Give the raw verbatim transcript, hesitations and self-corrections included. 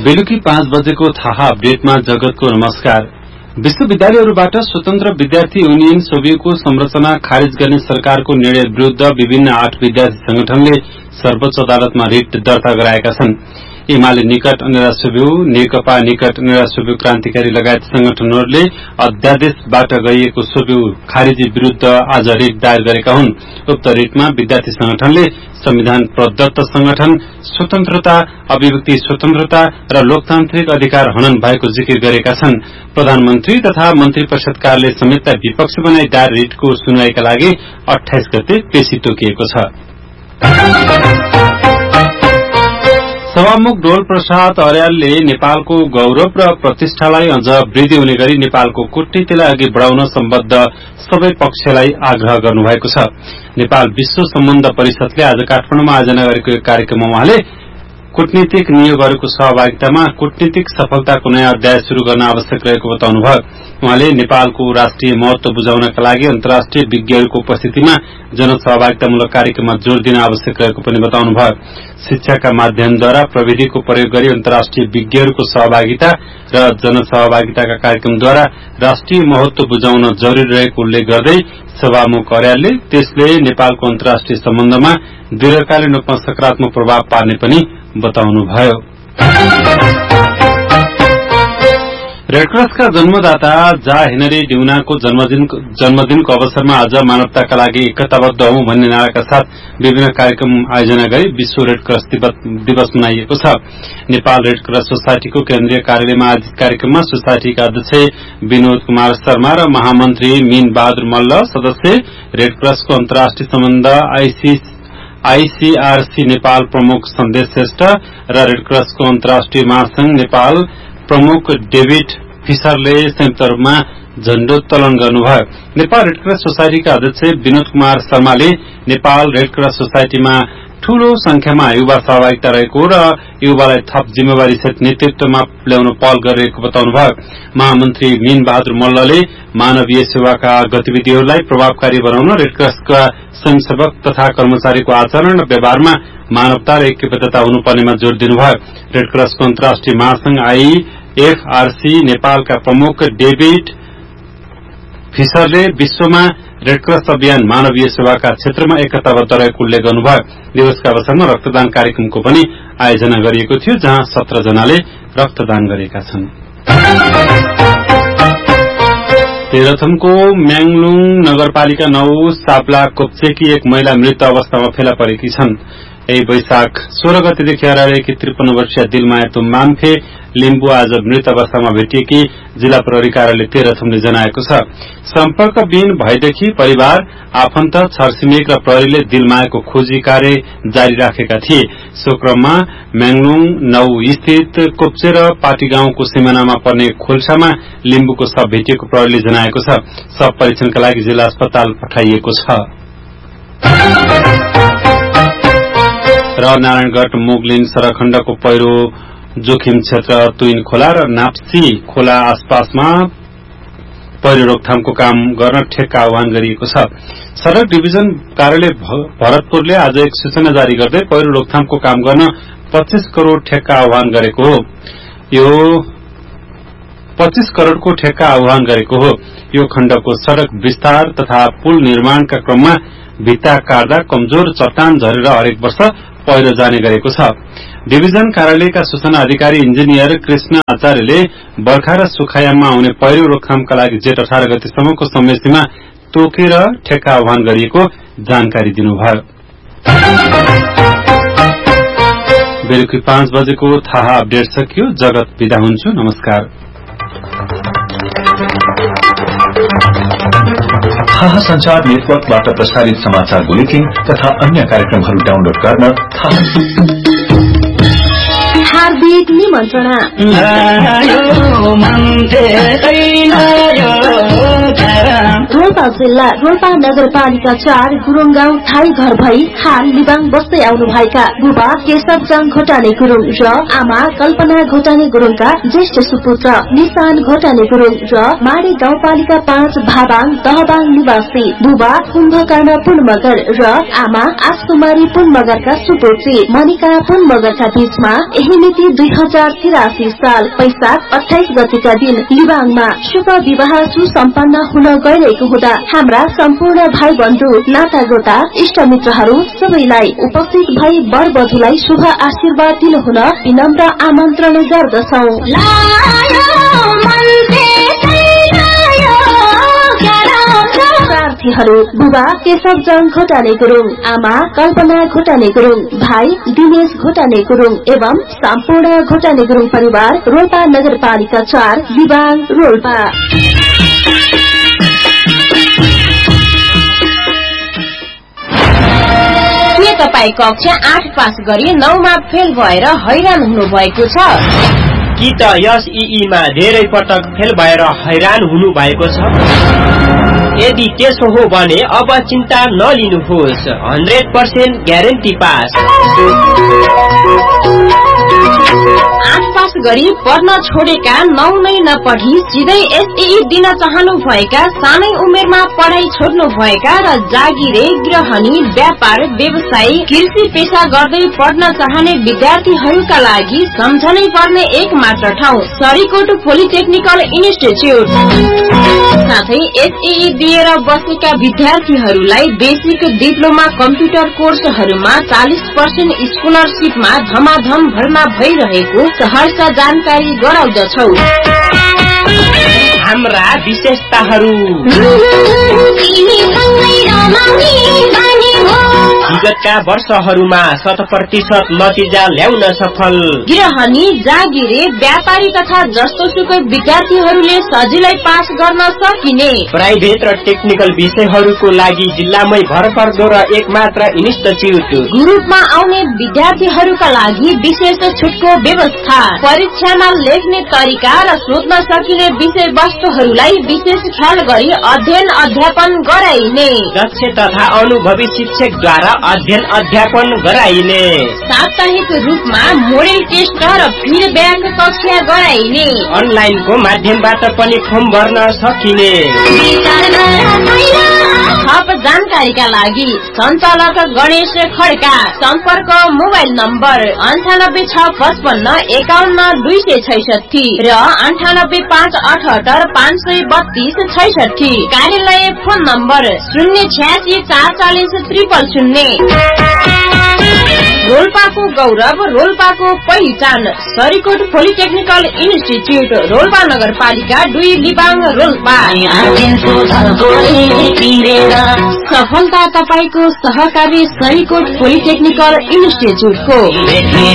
बेलुकी पाँच बजेको थाहा अपडेटमा जगतको नमस्कार। विश्वविद्यालयहरूबाट स्वतन्त्र विद्यार्थी युनियन सोभियतको संरचना खारिज गर्ने सरकारको निर्णय विरूद्ध विभिन्न आठ विद्यार्थी संगठनले सर्वोच्च अदालतमा रिट दर्ता गराएका छन्। एमाले निकट निराश्रव्यू, नेकपा निकट निराश्रव्यू क्रान्तिकारी लगायत संगठनहरूले अध्यादेशबाट गरिएको सोभ्यू खारिजी विरूद्ध आज रिट दायर गरेका हुन्। उक्त रिटमा विद्यार्थी संगठनले संविधान प्रदत्त संगठन, स्वतन्त्रता, अभिव्यक्ति स्वतन्त्रता र लोकतान्त्रिक अधिकार हनन भएको जिकिर गरेका छन्। प्रधानमन्त्री तथा मन्त्री परिषद कार्यालय समेत विपक्ष बनाई दायर रिटको सुनवाईका लागि अठाइस गते पेशी तोकिएको छ। सभामुख डोल प्रसाद अर्यालले नेपालको गौरव र प्रतिष्ठालाई अझ वृद्धि हुने गरी नेपालको कूटनीतिलाई अघि बढाउन सम्बद्ध सबै पक्षलाई आग्रह गर्नुभएको छ। नेपाल विश्व सम्बन्ध परिषदले आज काठमाडौँमा आयोजना गरेको एक कार्यक्रममा उहाँले कूटनीतिक नियोगहरूको सहभागितामा कूटनीतिक सफलताको नयाँ अध्याय शुरू गर्न आवश्यक रहेको बताउनुभयो। उहाँले नेपालको राष्ट्रिय महत्व बुझाउनका लागि अन्तर्राष्ट्रिय विज्ञहरूको उपस्थितिमा जनसहभागितामूलक कार्यक्रममा जोड़ दिन आवश्यक रहेको पनि बताउनुभयो। शिक्षाका माध्यमद्वारा प्रविधिको प्रयोग गरी अन्तर्राष्ट्रिय विज्ञहरूको सहभागिता र जनसहभागिताका कार्यक्रमद्वारा राष्ट्रिय महत्व बुझाउन जरूरी रहेको उल्लेख गर्दै सभामुख अर्यालले त्यसले नेपालको अन्तर्राष्ट्रिय सम्बन्धमा दीर्घकालीन रूपमा सकारात्मक प्रभाव पार्ने पनि बताउनुभयो। रेडक्रसका जन्मदाता जा हेनरी ड्युनाको जन्मदिनको अवसरमा आज मानवताका लागि एकताबद्ध हौं भन्ने नाराका साथ विभिन्न कार्यक्रम आयोजना गरी विश्व रेडक्रस दिवस मनाइएको छ। नेपाल रेडक्रस सोसाइटीको केन्द्रीय कार्यालयमा आयोजित कार्यक्रममा सोसाइटीका अध्यक्ष विनोद कुमार शर्मा र महामन्त्री मीन बहादुर मल्ल, सदस्य रेडक्रसको अन्तर्राष्ट्रिय सम्बन्ध आईसीआरसी नेपाल प्रमुख सन्देश श्रेष्ठ र रेडक्रसको अन्तर्राष्ट्रिय महासंघ नेपाल प्रमुख डेभिड फिशरले संयुक्त रूपमा झण्डोत्तोलन गर्नुभयो। नेपाल रेडक्रस सोसाइटीका अध्यक्ष विनोद कुमार शर्माले नेपाल रेडक्रस सोसाइटीमा ठूलो संख्यामा युवा सहभागिता रहेको र युवालाई थप जिम्मेवारीसहित नेतृत्वमा ल्याउन पहल गरिरहेको बताउनुभयो। महामन्त्री मीन बहादुर मल्लले मानवीय सेवाका गतिविधिहरूलाई प्रभावकारी बनाउन रेडक्रसका स्वयंसेवक तथा कर्मचारीको आचरण र व्यवहारमा मानवता र ऐक्यबद्धता हुनुपर्नेमा जोड़ दिनुभयो। रेडक्रसको अन्तर्राष्ट्रिय महासंघ आईएफआरसी नेपालका प्रमुख डेभिड फिशरले विश्वमा रेडक्रस अभियान मानवीय सेवाका क्षेत्रमा एकताबद्ध रहेको उल्लेख गर्नुभयो। दिवसका अवसरमा रक्तदान कार्यक्रमको पनि आयोजना गरिएको थियो, जहाँ सत्र जनाले रक्तदान गरेका छन्। तेह्रथुमको म्याङलुङ नगरपालिका नौ साप्ला कोप्चेकी एक महिला मृत अवस्थामा फेला परेकी छन्। यही वैशाख सोह्र गतेदेखि हराएकी त्रिपन्न वर्षीय दिलमाया तुम्बाम्फे लिम्बू आज मृत अवस्थामा भेटिएकी जिल्ला प्रहरी कार्यालय तेह्रथुमले जनाएको छ। सम्पर्कविहीन भएदेखि परिवार, आफन्त, छरछिमेक र प्रहरीले दिलमायाको खोजी कार्य जारी राखेका थिए। सो क्रममा म्याङलुङ नौ स्थित कोप्चे र पाटी गाउँको सिमानामा पर्ने खोल्सामा लिम्बूको शव भेटिएको प्रहरीले जनाएको छ। शव परीक्षणका लागि जिल्ला अस्पताल पठाइएको छ। र नारायणगढ़ मुगलिन सड़क खण्डको पहिरो जोखिम क्षेत्र तुइन खोला र नाप्सी खोला आसपासमा पहिरो रोकथामको काम गर्न ठेक्का आह्वान गरिएको छ। सड़क डिभिजन कार्यालय भरतपुरले आज एक सूचना जारी गर्दै पहिरो रोकथामको काम गर्न पच्चीस करोड़ ठेक्का आह्वान गरेको हो। यो पच्चीस करोड़को ठेक्का आह्वान गरेको हो। यो खण्डको सड़क विस्तार तथा पुल निर्माणका क्रममा भित्ता काट्दा कमजोर चट्टान झरेर हरेक वर्ष पहिरो जाने गरेको छ। डिभिजन कार्यालयका सूचना अधिकारी इन्जिनियर कृष्ण आचार्यले बर्खा र सुखायाममा आउने पहिरो रोकथामका लागि जेठ अठार गतेसम्मको समय सीमा तोकेर ठेक्का आह्वान गरिएको जानकारी दिनुभयो। बेलुकी पाँच बजेको थाहा अपडेट सकियो। जगत बिदा हुन्छु। नमस्कार। थाहा संचार नेटवर्कबाट प्रसारित समाचार बुलेटिन तथा अन्य कार्यक्रमहरू डाउनलोड गर्न हार्दिक निमन्त्रणा। आयो मन रोल्पा जिल्ला रोल्पा नगरपालिका चार गुरुङ गाउँ थाई घर भई हाल लिबाङ बस्दै आउनुभएका बुबा केशव जाङ घोटाने गुरुङ र आमा कल्पना घोटाने गुरुङका ज्येष्ठ सुपुत्र निशान घोटाने गुरुङ र माडी गाउँपालिका पाँच भाबाङ दहबाङ निवासी बुबा कुम्भकर्ण पुन मगर र आमा आसकुमारी पुन मगरका सुपुत्री मनिका पुन मगरका बीचमा यही मिति दुई हजार तिरासी साल वैशाख अठाइस गतिका दिन लिबाङमा शुभ विवाह सुसम्पन्न हुन गइरहेको हुँदा हाम्रा सम्पूर्ण भाइ बन्धु नाता गोता इष्टमित्रहरू सबैलाई उपस्थित भई वर वधुलाई शुभ आशीर्वाद दिनुहुन विनम्र आमन्त्रण गर्दछौ। प्रार्थीहरू बुबा केशव जाङ घोटाने गुरुङ, आमा कल्पना घोटाने गुरुङ, भाइ दिनेश घोटाने गुरुङ एवं सम्पूर्ण घोटाने गुरुङ परिवार रोल्पा नगरपालिका चार लिबाङ रोल्पा। के तपाई कक्षा आठ पास गरी नौमा फेल भएर हैरान हुनु भएको छ कि त यस ईईमा धेरै पटक फेल भएर हैरान हुनु भएको छ? यदि त्यसो हो भने अब चिन्ता नलिनुहोस्, हन्ड्रेड पर्सेन्ट ग्यारेन्टी पास। आठ पास गरी पढ्न छोडेका नौ नै नपढी सिधै एसईई दिन चाहनु भएका, सानै उमेरमा पढाइ छोड्नु भएका र जागिरे गृहणी व्यापार व्यवसाय कृषि पेशा गर्दै पढ्न चाहने विद्यार्थीहरूका लागि सम्झनै पर्ने एक मात्र ठाउँ सरीकोट पोलिटेक्निकल इन्स्टिच्युट। साथै एसईई दिएर बसेका विद्यार्थीहरूलाई बेसिक डिप्लोमा कम्प्युटर कोर्सहरूमा चालीस पर्सेन्ट स्कलरसिपमा धमाधम भर्ना भइरहेको सहर्ष जानकारी गराउँदछौ। हाम्रा विशेषताहरू विगतका वर्षहरूमा शत प्रतिशत नतिजा ल्याउन सफल गृहणी जागिरे व्यापारी तथा जस्तोसुकै विद्यार्थीहरूले सजिलै पास गर्न सकिने प्राइभेट र टेक्निकल विषयहरूको लागि जिल्लामै भरपर्दो र एकमात्र इन्स्टिच्युट। ग्रुपमा आउने विद्यार्थीहरूका लागि विशेष छुटको व्यवस्था, परीक्षामा लेख्ने तरिका र सोध्न सकिने विषय वस्तुहरूलाई विशेष ख्याल गरी अध्ययन अध्यापन गराइने, दक्ष तथा अनुभवी शिक्षकद्वारा अध्ययन अध्यापन गराइने, साप्ताहिक रूपमा मोडेल टेस्ट र फिडब्याक कक्षा गराइने, अनलाइनको माध्यमबाट पनि फर्म भर्न सकिने। थप जानकारीका लागि सञ्चालक गणेश खड्का, सम्पर्क मोबाइल नम्बर अन्ठानब्बे छ पचपन्न एकाउन्न दुई सय छैसठी र अन्ठानब्बे पाँच अठहत्तर पाँच सय बत्तीस छैसठी। कार्यालय फोन नम्बर शून्य छ्यासी चार चालिस त्रिपल शून्य। रोल्पाको गौरव, रोल्पाको पहिचान, सरीकोट पोलिटेक्निकल इन्स्टिच्युट, रोल्पा नगरपालिका दुई लिबाङ रोल्पा। सफलता तपाईको सहकारी सरीकोट पोलिटेक्निकल इन्स्टिच्युटको।